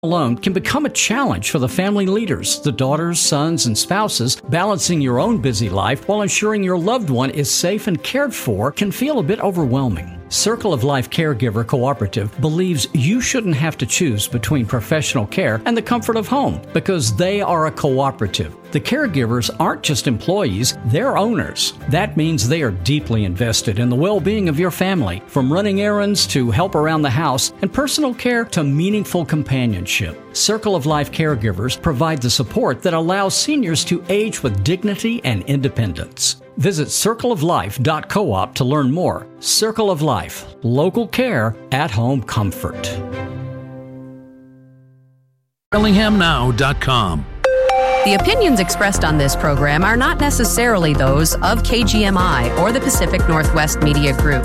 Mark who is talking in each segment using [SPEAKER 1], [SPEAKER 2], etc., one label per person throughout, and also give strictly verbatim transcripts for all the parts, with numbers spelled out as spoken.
[SPEAKER 1] alone can become a challenge for the family leaders, the daughters, sons, and spouses. Balancing your own busy life while ensuring your loved one is safe and cared for can feel a bit overwhelming. Circle of Life Caregiver Cooperative believes you shouldn't have to choose between professional care and the comfort of home because they are a cooperative. The caregivers aren't just employees, they're owners. That means they are deeply invested in the well-being of your family, from running errands to help around the house and personal care to meaningful companionship. Circle of Life Caregivers provide the support that allows seniors to age with dignity and independence. Visit circle of life dot coop to learn more. Circle of Life, local care, at-home comfort.
[SPEAKER 2] Bellingham Now dot com.
[SPEAKER 3] The opinions expressed on this program are not necessarily those of K G M I or the Pacific Northwest Media Group.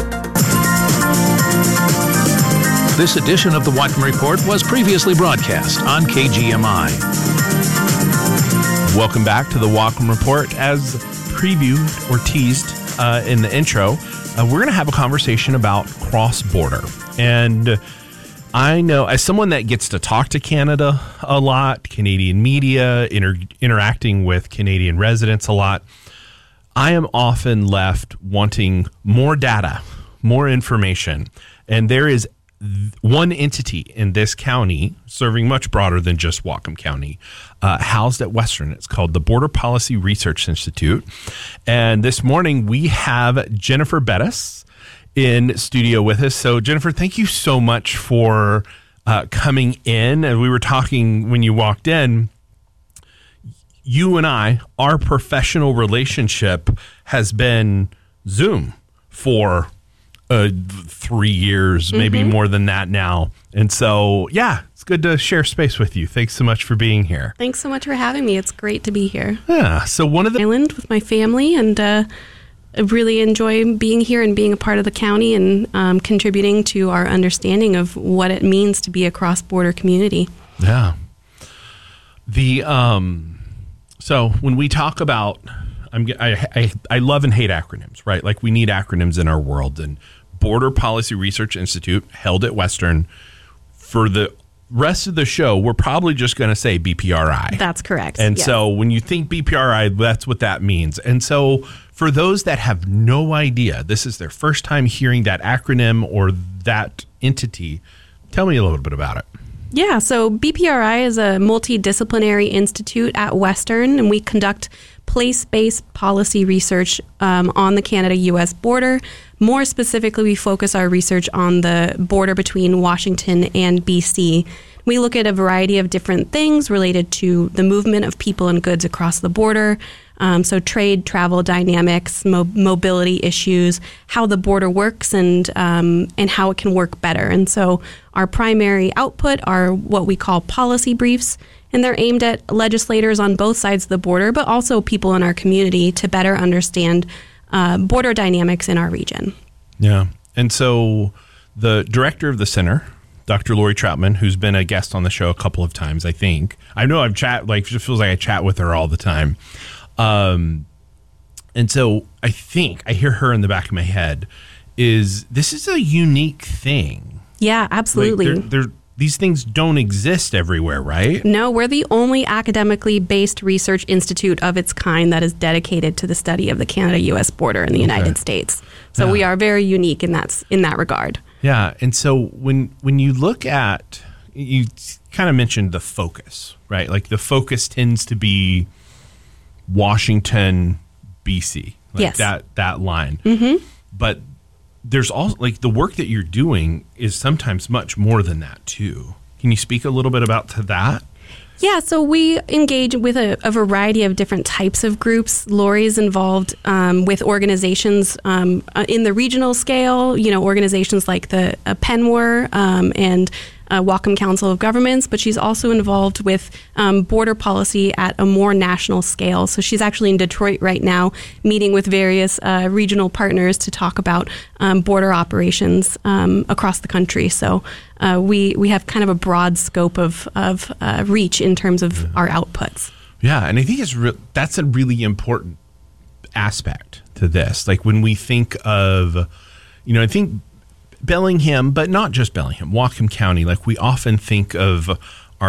[SPEAKER 2] This edition of the Whatcom Report was previously broadcast on K G M I.
[SPEAKER 4] Welcome back to the Whatcom Report. As previewed or teased uh, in the intro, uh, we're going to have a conversation about cross-border. And I know, as someone that gets to talk to Canada a lot, Canadian media, inter- interacting with Canadian residents a lot, I am often left wanting more data, more information. And there is one entity in this county serving much broader than just Whatcom County, uh, housed at Western. It's called the Border Policy Research Institute. And this morning we have Jennifer Bettis in studio with us. So Jennifer, thank you so much for uh, coming in. And we were talking when you walked in, you and I, our professional relationship has been Zoom for Uh, three years, maybe mm-hmm. more than that now. And so, yeah, it's good to share space with you. Thanks so much for being here.
[SPEAKER 5] Thanks so much for having me. It's great to be here.
[SPEAKER 4] Yeah. So one of the
[SPEAKER 5] island with my family, and uh, I really enjoy being here and being a part of the county and um, contributing to our understanding of what it means to be a cross-border community.
[SPEAKER 4] Yeah. The um. So when we talk about, I'm I I, I love and hate acronyms, right? Like we need acronyms in our world, and Border Policy Research Institute, held at Western. For the rest of the show, we're probably just going to say B P R I.
[SPEAKER 5] That's correct.
[SPEAKER 4] And
[SPEAKER 5] yes.
[SPEAKER 4] so when you think B P R I, that's what that means. And so for those that have no idea, this is their first time hearing that acronym or that entity, tell me a little bit about it.
[SPEAKER 5] Yeah, so B P R I is a multidisciplinary institute at Western, and we conduct place-based policy research um, on the Canada-U S border. More specifically, we focus our research on the border between Washington and B C. We look at a variety of different things related to the movement of people and goods across the border, um, so trade, travel dynamics, mo- mobility issues, how the border works, and um, and how it can work better. And so our primary output are what we call policy briefs, and they're aimed at legislators on both sides of the border, but also people in our community to better understand uh, border dynamics in our region.
[SPEAKER 4] Yeah. And so the director of the center, Doctor Lori Troutman, who's been a guest on the show a couple of times, I think. I know I've chat, like, it just feels like I chat with her all the time. Um, and so I think I hear her in the back of my head is this is a unique thing.
[SPEAKER 5] Yeah, absolutely.
[SPEAKER 4] Like they're, they're, these things don't exist everywhere, right?
[SPEAKER 5] No, we're the only academically based research institute of its kind that is dedicated to the study of the Canada-U S border in the okay. United States. So yeah. we are very unique in that in that regard.
[SPEAKER 4] Yeah, and so when when you look at, you kind of mentioned the focus, right? Like the focus tends to be Washington, B C, like
[SPEAKER 5] yes.
[SPEAKER 4] that that line.
[SPEAKER 5] Mm-hmm.
[SPEAKER 4] But there's also, like, the work that you're doing is sometimes much more than that too. Can you speak a little bit about to that?
[SPEAKER 5] Yeah, so we engage with a, a variety of different types of groups. Lori's involved um, with organizations um, in the regional scale, you know, organizations like the uh, Penwar um, and uh, Whatcom Council of Governments, but she's also involved with um, border policy at a more national scale. So she's actually in Detroit right now, meeting with various uh, regional partners to talk about um, border operations um, across the country. So uh, we we have kind of a broad scope of of uh, reach in terms of yeah. our outputs.
[SPEAKER 4] Yeah, and I think it's re- that's a really important aspect to this. Like when we think of, you know, I think Bellingham, but not just Bellingham, Whatcom County, like we often think of